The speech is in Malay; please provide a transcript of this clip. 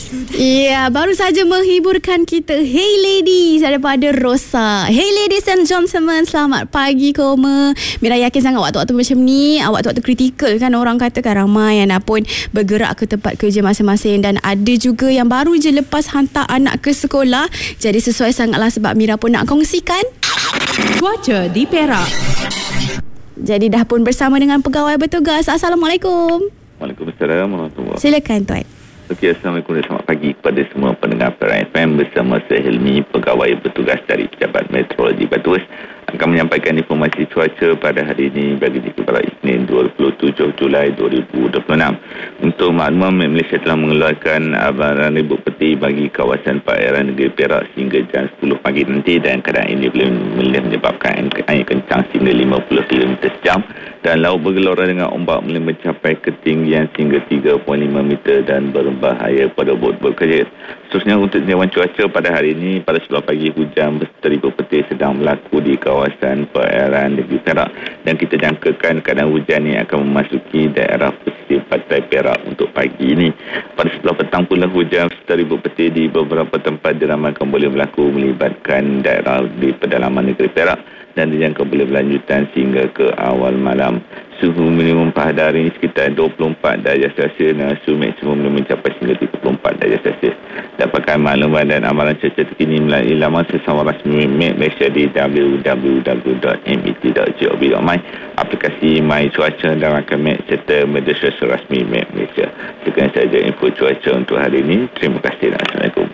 Ya, baru saja menghiburkan kita Hey Ladies daripada Rosa. Hey ladies and gentlemen, selamat pagi koma. Mira yakin sangat waktu-waktu macam ni, waktu-waktu kritikal kan, orang katakan ramai yang pun bergerak ke tempat kerja masing-masing, dan ada juga yang baru je lepas hantar anak ke sekolah. Jadi sesuai sangatlah sebab Mira pun nak kongsikan cuaca di Perak. Jadi dah pun bersama dengan pegawai bertugas. Assalamualaikum. Waalaikumsalam warahmatullahi. Silakan tuan. Okey, Assalamualaikum dan selamat pagi kepada semua pendengar Perak FM. Bersama saya Hilmi, pegawai bertugas dari Pejabat Meteorologi Batu Wes, akan menyampaikan informasi cuaca pada hari ini bagi di Perak Isnin 27 Julai 2026. Untuk makluman, Malaysia telah mengeluarkan abaran ribut peti bagi kawasan perairan negeri Perak sehingga jam 10 pagi nanti, dan keadaan ini boleh menyebabkan angin kencang sehingga 50 km sejam, dan laut bergelora dengan ombak boleh mencapai ketinggian hingga 3.5 meter dan berbahaya pada bot-bot kecil. Seterusnya, untuk dewan cuaca pada hari ini, pada 10 pagi hujan berserta ribut peti sedang berlaku di kawasan perairan negeri Perak, dan kita jangkakan keadaan hujan ini akan memasuki daerah pesisir pantai Perak untuk pagi ini. Pada 11 petang pula, hujan serta ribut peti di beberapa tempat diramalkan boleh berlaku melibatkan daerah di pedalaman negeri Perak, dan dijangka boleh berlanjutan sehingga ke awal malam. Suhu minimum pada hari ini sekitar 24 darjah Celsius dan suhu maksimum boleh mencapai hingga 34 darjah Celsius. Dapatkan maklumat dan amalan cuaca terkini melalui laman sesama rasmi MET Malaysia di www.met.gov.my, aplikasi My Cuaca dan rakan MET serta media sosial rasmi MET Malaysia. Sekian sahaja info cuaca untuk hari ini. Terima kasih dan Assalamualaikum.